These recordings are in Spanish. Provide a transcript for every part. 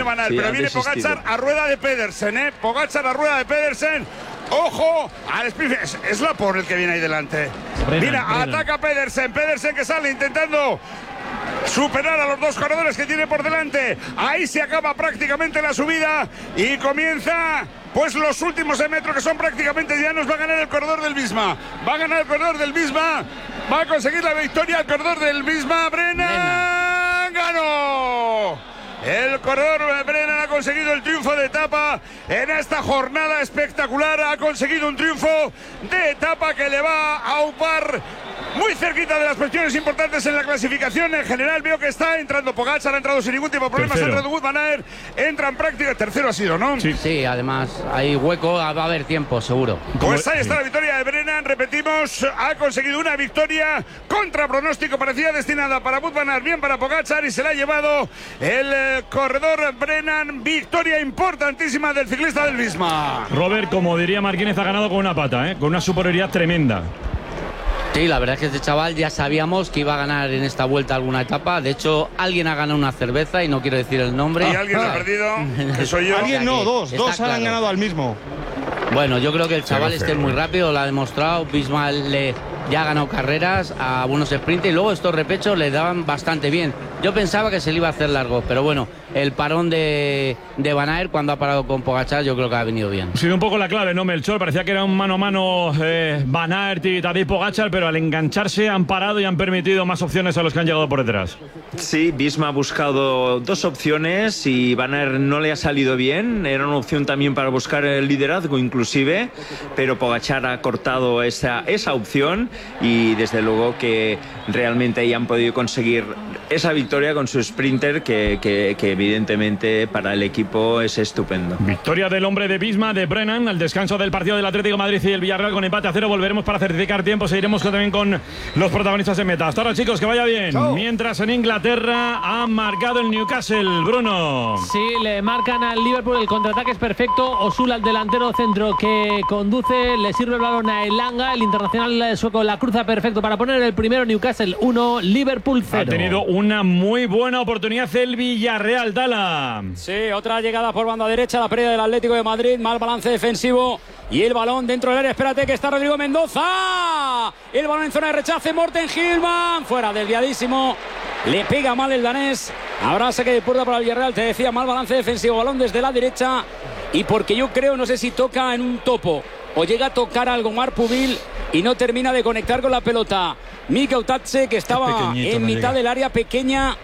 Van Aert, pero viene Pogačar a rueda de Pedersen, Pogačar a rueda de Pedersen. Ojo al sprint, es Laporte el que viene ahí delante. Mira, ataca Pedersen que sale intentando superar a los dos corredores que tiene por delante. Ahí se acaba prácticamente la subida y comienza pues los últimos metros que son prácticamente llanos. Va a ganar el corredor del Visma. Va a conseguir la victoria el corredor del Visma. Brennan ganó. El corredor Brennan ha conseguido el triunfo de etapa en esta jornada espectacular. Ha conseguido un triunfo de etapa que le va a aupar muy cerquita de las cuestiones importantes en la clasificación. En general veo que está entrando Pogačar, ha entrado sin ningún tipo de problemas, ha entrado Wout van Aert, entra en práctica, tercero ha sido, ¿no? Sí, además hay hueco, va a haber tiempo, seguro. Pues ahí está la victoria de Brennan, repetimos, ha conseguido una victoria contra pronóstico, parecía destinada para Wout van Aert, bien para Pogačar y se la ha llevado el corredor Brennan, victoria importantísima del ciclista del Visma. Robert, como diría Marquínez, ha ganado con una pata, con una superioridad tremenda. Sí, la verdad es que este chaval ya sabíamos que iba a ganar en esta vuelta alguna etapa. De hecho, alguien ha ganado una cerveza y no quiero decir el nombre. Y alguien ha perdido, que soy yo. Alguien no, dos claro. Han ganado al mismo. Bueno, yo creo que el chaval es muy rápido, lo ha demostrado. Bismarck ya ha ganado carreras a buenos sprints y luego estos repechos le daban bastante bien. Yo pensaba que se le iba a hacer largo, pero bueno, el parón de Van Aert cuando ha parado con Pogačar yo creo que ha venido bien. Ha sido un poco la clave, ¿no, Melchor? Parecía que era un mano a mano Van Aert y Tadej Pogačar, pero al engancharse han parado y han permitido más opciones a los que han llegado por detrás. Sí, Visma ha buscado dos opciones y Van Aert no le ha salido bien. Era una opción también para buscar el liderazgo inclusive, pero Pogačar ha cortado esa opción y desde luego que realmente ahí han podido conseguir esa victoria con su sprinter que evidentemente para el equipo es estupendo. Victoria del hombre de Visma, de Brennan, al descanso del partido del Atlético de Madrid y el Villarreal con empate a 0. Volveremos para certificar tiempo, seguiremos también con los protagonistas en meta. Hasta ahora, chicos, que vaya bien. Chau. Mientras en Inglaterra ha marcado el Newcastle, Bruno. Sí, le marcan al Liverpool, el contraataque es perfecto. Osula, el delantero centro que conduce, le sirve el balón a Elanga, el internacional sueco la cruza perfecto para poner el primero. Newcastle 1, Liverpool 0. Ha tenido una muy buena oportunidad el Villarreal, Tala. Sí, otra llegada por banda derecha, la pérdida del Atlético de Madrid, mal balance defensivo y el balón dentro del área. Espérate que está Rodrigo Mendoza. El balón en zona de rechace, Morten Hilman, fuera, desviadísimo. Le pega mal el danés. Habrá saque de puerta para el Villarreal. Te decía, mal balance defensivo, balón desde la derecha. Y porque yo creo, no sé si toca en un topo o llega a tocar algo Marpubil y no termina de conectar con la pelota. Mika Utatse, que estaba en mitad del área pequeña,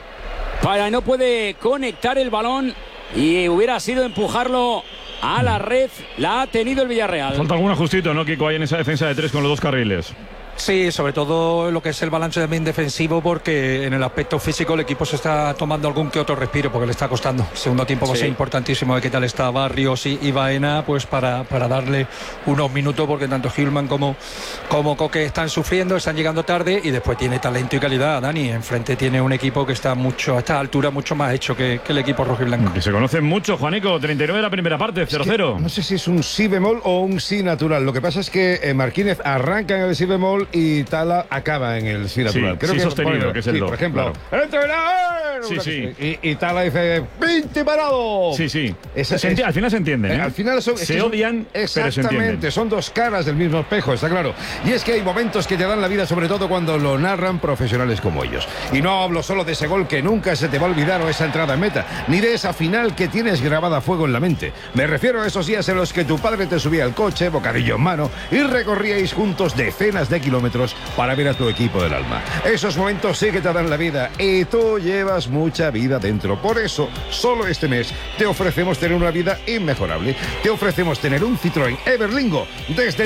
no puede conectar el balón y hubiera sido empujarlo a la red. La ha tenido el Villarreal. Falta algún ajustito, ¿no, Kiko? Hay en esa defensa de tres con los dos carriles. Sí, sobre todo lo que es el balance también defensivo, porque en el aspecto físico el equipo se está tomando algún que otro respiro porque le está costando. El segundo tiempo va a ser importantísimo de qué tal está Barrios y Baena, pues para darle unos minutos, porque tanto Hillman como Coque están sufriendo, están llegando tarde y después tiene talento y calidad. Dani, enfrente tiene un equipo que está a esta altura mucho más hecho que el equipo rojiblanco. Que se conocen mucho, Juanico, 39 de la primera parte, 0-0. No sé si es un si bemol o un si natural. Lo que pasa es que Marquínez arranca en el si bemol y Tala acaba en el si natural. Creo que sostenido, que es el do. Por ejemplo, claro. ¡Entrenador! Y Tala dice ¡pinti parado! Sí. Al final se entienden, Al final se odian, pero se entienden. Exactamente, son dos caras del mismo espejo, está claro. Y es que hay momentos que te dan la vida, sobre todo cuando lo narran profesionales como ellos. Y no hablo solo de ese gol que nunca se te va a olvidar o esa entrada en meta, ni de esa final que tienes grabada a fuego en la mente. Me refiero a esos días en los que tu padre te subía al coche, bocadillo en mano, y recorríais juntos decenas de kilómetros para ver a tu equipo del alma. Esos momentos sí que te dan la vida y tú llevas mucha vida dentro. Por eso, solo este mes te ofrecemos tener una vida inmejorable. Te ofrecemos tener un Citroën Everlingo desde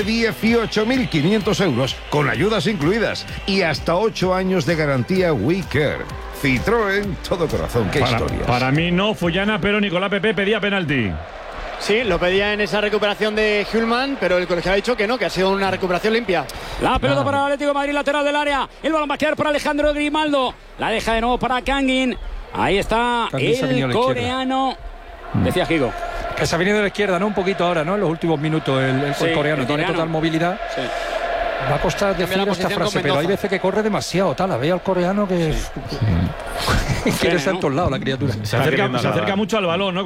18.500 euros con ayudas incluidas y hasta 8 años de garantía We Care. Citroën, todo corazón. ¡Qué historias! Para mí no, Fullana, pero Nicolás Pepe pedía penalti. Sí, lo pedía en esa recuperación de Hillman, pero el colegiado ha dicho que no, que ha sido una recuperación limpia. La pelota para el Atlético de Madrid, lateral del área. El balón va a quedar para Alejandro Grimaldo. La deja de nuevo para Kangin. Ahí está el coreano. Decía Gigo. Que se ha venido de la izquierda, ¿no? Un poquito ahora, ¿no? En los últimos minutos el coreano tiene total movilidad. Sí. Va a costar decir esta frase, pero hay veces que corre demasiado. Ve al coreano que quiere estar en todos lados la criatura. Se acerca mucho al balón, ¿no?